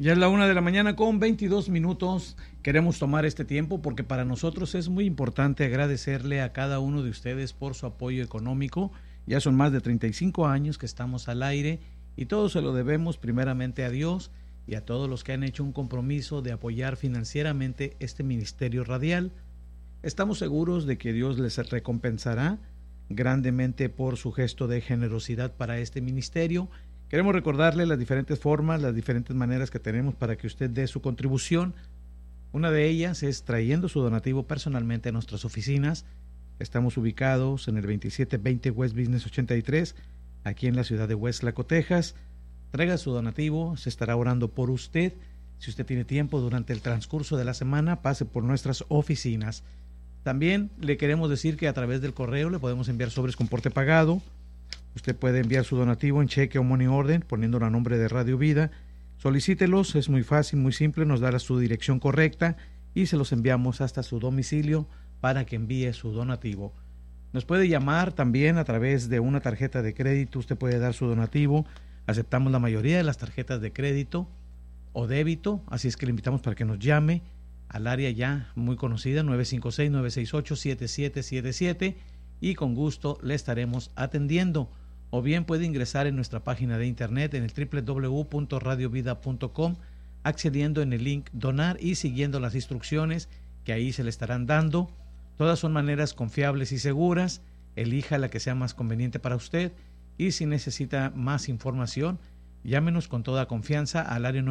Ya es la 1:22 a.m. Queremos tomar este tiempo porque para nosotros es muy importante agradecerle a cada uno de ustedes por su apoyo económico. Ya son más de 35 años que estamos al aire y todo se lo debemos primeramente a Dios y a todos los que han hecho un compromiso de apoyar financieramente este ministerio radial. Estamos seguros de que Dios les recompensará grandemente por su gesto de generosidad para este ministerio. Queremos recordarle las diferentes formas, las diferentes maneras que tenemos para que usted dé su contribución. Una de ellas es trayendo su donativo personalmente a nuestras oficinas. Estamos ubicados en el 2720 West Business 83, aquí en la ciudad de Westlaco, Texas. Traiga su donativo, se estará orando por usted. Si usted tiene tiempo durante el transcurso de la semana, pase por nuestras oficinas. También le queremos decir que a través del correo le podemos enviar sobres con porte pagado. Usted puede enviar su donativo en cheque o money order poniéndolo a nombre de Radio Vida. Solicítelos, es muy fácil, muy simple, nos dará su dirección correcta y se los enviamos hasta su domicilio para que envíe su donativo. Nos puede llamar también a través de una tarjeta de crédito, usted puede dar su donativo. Aceptamos la mayoría de las tarjetas de crédito o débito, así es que le invitamos para que nos llame al área ya muy conocida, 956-968-7777, y con gusto le estaremos atendiendo. O bien puede ingresar en nuestra página de internet en el www.radiovida.com, accediendo en el link donar y siguiendo las instrucciones que ahí se le estarán dando. Todas son maneras confiables y seguras. Elija la que sea más conveniente para usted y si necesita más información, llámenos con toda confianza al área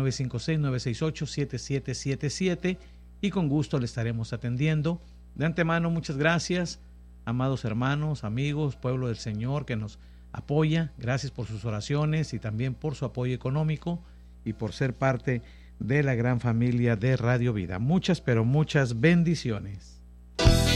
956-968-7777 y con gusto le estaremos atendiendo. De antemano, muchas gracias, amados hermanos, amigos, pueblo del Señor que nos apoya. Gracias por sus oraciones y también por su apoyo económico y por ser parte de la gran familia de Radio Vida. Muchas, pero muchas bendiciones.